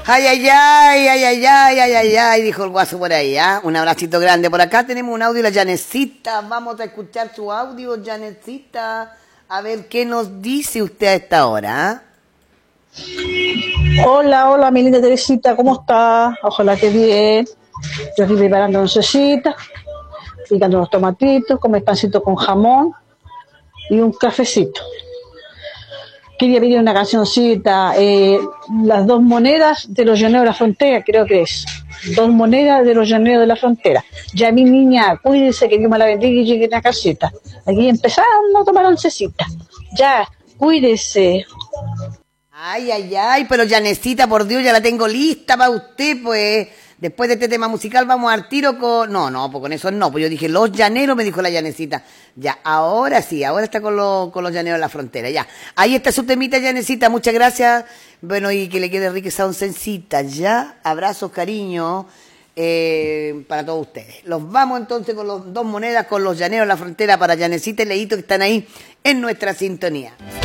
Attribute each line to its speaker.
Speaker 1: Ay, ay, ay, ay, ay, ay, ay, ay, ay, dijo el guaso por ahí, ¿ah? Un abracito grande. Por acá tenemos un audio de la Janecita. Vamos a escuchar su audio, Janecita. A ver qué nos dice usted a esta hora, ¿ah?
Speaker 2: Hola, hola, mi linda Teresita, ¿cómo estás? Ojalá que bien. Yo estoy preparando oncecita, picando unos tomatitos, con el pancito con jamón y un cafecito. Quería pedir una cancioncita, las dos monedas de los llaneros de la frontera, creo que es. Dos monedas de los llaneros de la frontera. Ya mi niña, cuídese, que Dios me la bendiga y llegue a la casita. Aquí empezamos a tomar oncecita. Ya, cuídese.
Speaker 1: Ay, ay, ay, pero Janecita, por Dios, ya la tengo lista para usted, pues. Después de este tema musical vamos al tiro con... No, pues con eso no, pues yo dije, los llaneros, me dijo la Janecita. Ya, ahora sí, ahora está con los llaneros de la frontera, ya. Ahí está su temita, Janecita, muchas gracias. Bueno, y que le quede rica esa oncencita, ya. Abrazos, cariño, para todos ustedes. Los vamos entonces con los dos monedas, con los llaneros de la frontera para Janecita y Leito, que están ahí en nuestra sintonía.